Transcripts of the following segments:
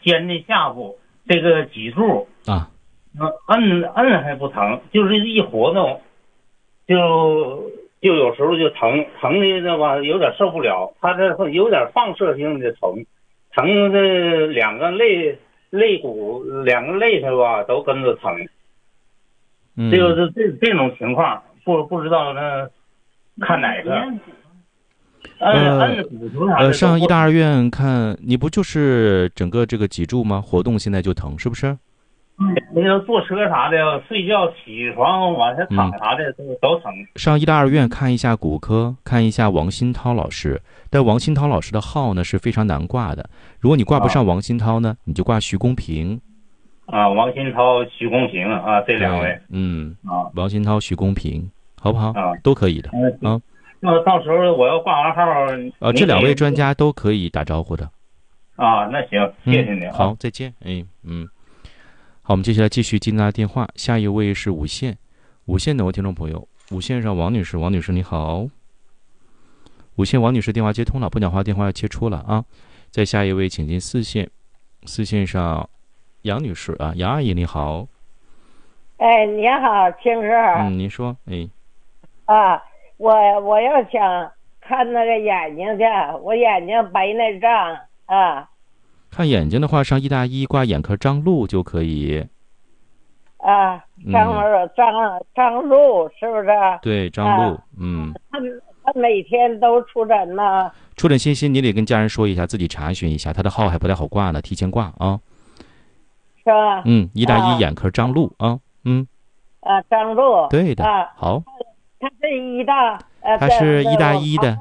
肩的下部这个脊柱啊， 摁还不疼，就是一活动就有时候就疼的那吧，有点受不了。他这有点放射性的疼的两个肋骨两个肋条吧都跟着疼。就是这种情况，不知道那看哪个。 上医大二院看，你不就是整个这个脊柱吗？活动现在就疼，是不是？ 那个坐车啥的，睡觉起床往下躺啥的都疼。 上医大二院看一下骨科，看一下王新涛老师。但王新涛老师的号呢是非常难挂的，如果你挂不上王新涛呢，你就挂徐公平。 王新涛、徐公平这两位。 王新涛、徐公平，好不好？都可以的。 那到时候我要挂完号， 这两位专家都可以打招呼的。 那行，谢谢你。 好，再见。好，我们接下来继续接大家电话。下一位是五线哪位听众朋友？五线上王女士，王女士你好。五线王女士电话接通了，不讲话电话要切出了啊。再下一位，请进四线上杨女士啊，杨阿姨你好。 你好，青哥。 您说。 我要想看那个眼睛去，我眼睛白内障看眼睛的话，上医大一挂眼科张璐就可以。 张璐是不是？ 对，张璐。 他每天都出诊呢。 出诊信息你得跟家人说一下，自己查询一下，他的号还不太好挂呢，提前挂啊。 是吧？ 医大一眼科张璐啊。 张璐。 对的。好。 他是医大。 他是医大一的。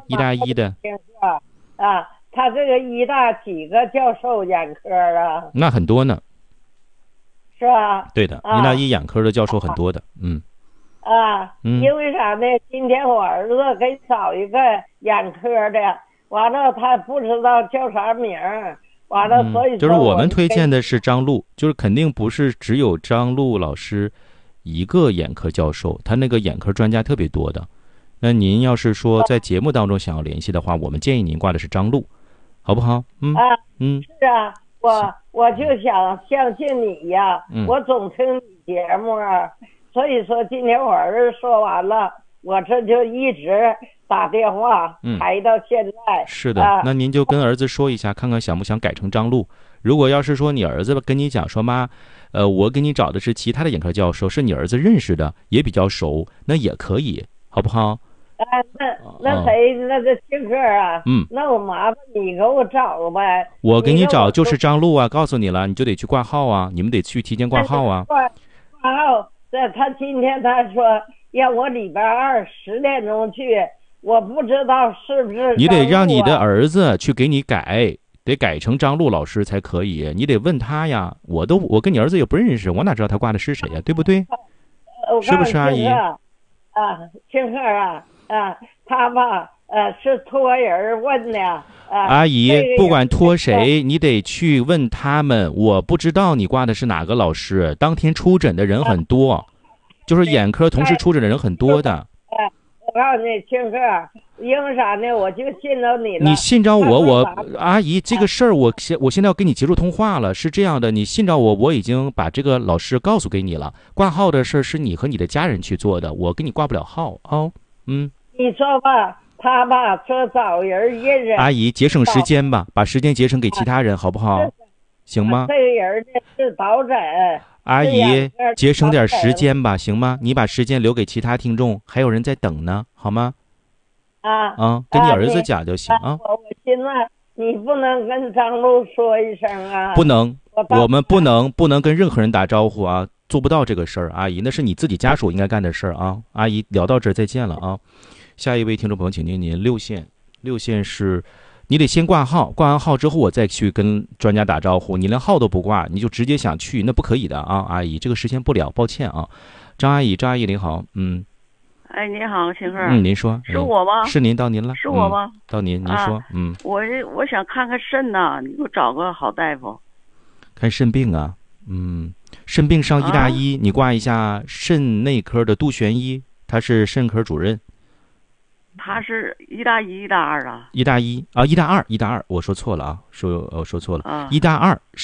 他这个医大几个教授眼科啊？ 那很多呢。 是吧？ 对的，医大一眼科的教授很多的。 因为啥呢？今天我儿子给找一个眼科的，完了他不知道叫啥名儿，完了所以就是我们推荐的是张璐，就是肯定不是只有张璐老师一个眼科教授，他那个眼科专家特别多的。那您要是说在节目当中想要联系的话，我们建议您挂的是张璐，好不好？ 是啊，我就想相信你呀，我总听你节目啊，所以说今天我儿子说完了，我这就一直打电话排到现在。 是的，那您就跟儿子说一下，看看想不想改成张璐。如果要是说你儿子跟你讲说妈，我给你找的是其他的眼科教授，是你儿子认识的，也比较熟，那也可以，好不好？ 那谁，那个青哥啊，那我麻烦你给我找呗。 我给你找就是张璐啊，告诉你了，你就得去挂号啊，你们得去提前挂号啊。 挂号，他今天他说让我礼拜二10点钟去，我不知道是不是。 你得让你的儿子去给你改，得改成张璐老师才可以，你得问他呀。我跟你儿子也不认识，我哪知道他挂的是谁呀，对不对？是不是阿姨？ 青哥他吧是托人问的。 阿姨，不管托谁，你得去问他们。我不知道你挂的是哪个老师，当天出诊的人很多，就是眼科同时出诊的人很多的。 我告诉你，青哥，因为啥呢？我就信着你了。 你信着我，阿姨，这个事儿我现在要跟你结束通话了。是这样的，你信着我，我已经把这个老师告诉给你了。挂号的事是你和你的家人去做的，我给你挂不了号啊。 你说吧，他吧说找人认识。 阿姨，节省时间吧，把时间节省给其他人，好不好？行吗？ 这个人呢是导诊。 阿姨，节省点时间吧，行吗？你把时间留给其他听众，还有人在等呢，好吗？跟你儿子讲就行啊。 我寻思你不能跟张璐说一声啊。 不能，我们不能跟任何人打招呼啊，做不到这个事儿。阿姨，那是你自己家属应该干的事儿啊。阿姨，聊到这儿再见了啊。下一位听众朋友，请您六线是。你得先挂号，挂完号之后我再去跟专家打招呼。你连号都不挂，你就直接想去，那不可以的啊，阿姨，这个实现不了，抱歉啊。张阿姨您好， 你好，秦哥。 您说。 是我吗？ 是您，到您了。 是我吗？ 到您说。 我想看看肾呐，你给我找个好大夫。 看肾病啊，肾病上医大一，你挂一下肾内科的杜玄一，他是肾科主任。 他是医大一、医大二啊？ 医大一啊，医大二，我说错了啊，说错了。医大二